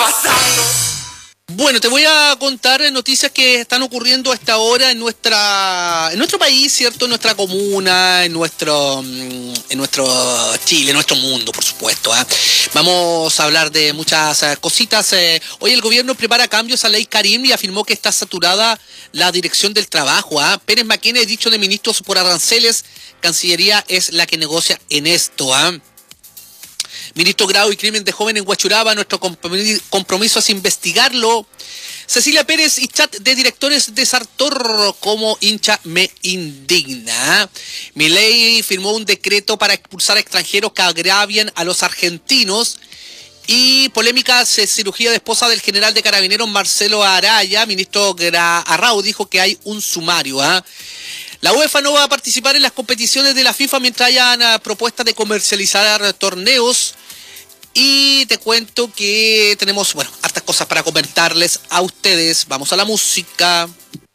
pasando. Bueno, te voy a contar noticias que están ocurriendo a esta hora en nuestro país, ¿cierto? En nuestra comuna, en nuestro Chile, en nuestro mundo, por supuesto. Vamos a hablar de muchas cositas. Hoy el gobierno prepara cambios a ley Karim y afirmó que está saturada la dirección del trabajo. Pérez Maquena, dicho de ministros por aranceles, Cancillería es la que negocia en esto. Ministro Grau y crimen de joven en Huachuraba, nuestro compromiso es investigarlo. Cecilia Pérez y chat de directores de Sartor, como hincha me indigna. Milei firmó un decreto para expulsar a extranjeros que agravian a los argentinos. Y polémicas, cirugía de esposa del general de Carabineros Marcelo Araya. Ministro Arrau dijo que hay un sumario. La UEFA no va a participar en las competiciones de la FIFA mientras hayan propuestas de comercializar torneos. Y te cuento que tenemos, hartas cosas para comentarles a ustedes. Vamos a la música.